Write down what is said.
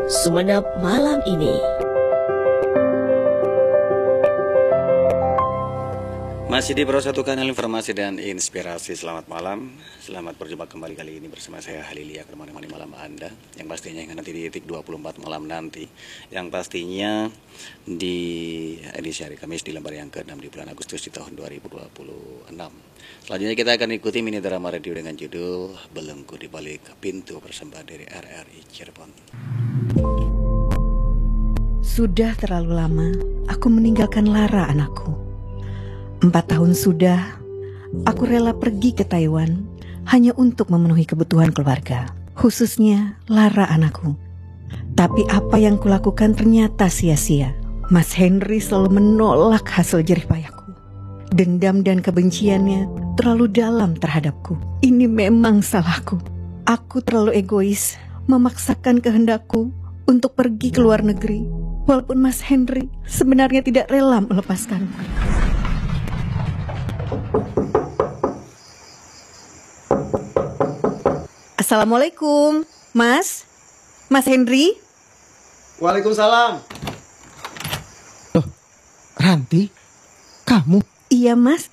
Sumenep malam ini. Masih di Pro1 Kanal Informasi dan Inspirasi. Selamat malam, selamat berjumpa kembali kali ini bersama saya Halilia yang menemani malam Anda. Yang pastinya nanti di titik 24 malam nanti. Yang pastinya di edisi hari Kamis di lembar yang ke-6 di bulan Agustus di tahun 2026. Selanjutnya kita akan ikuti mini drama radio dengan judul Belenggu di Balik Pintu, persembahan dari RRI Cirebon. Sudah terlalu lama aku meninggalkan Lara, anakku. 4 tahun sudah, aku rela pergi ke Taiwan hanya untuk memenuhi kebutuhan keluarga, khususnya Lara anakku. Tapi apa yang kulakukan ternyata sia-sia. Mas Henry selalu menolak hasil jerih payahku. Dendam dan kebenciannya terlalu dalam terhadapku. Ini memang salahku. Aku terlalu egois, memaksakan kehendakku untuk pergi ke luar negeri, walaupun Mas Henry sebenarnya tidak rela melepaskanku. Assalamualaikum, Mas Henry. Waalaikumsalam. Loh, Ranti, kamu? Iya, Mas.